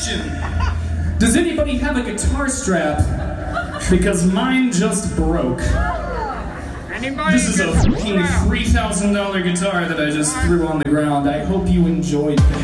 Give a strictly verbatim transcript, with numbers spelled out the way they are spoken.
question. Does anybody have a guitar strap? Because mine just broke. Anybody This is a get some fucking strap? three thousand dollar guitar that I just threw on the ground. I hope you enjoyed it.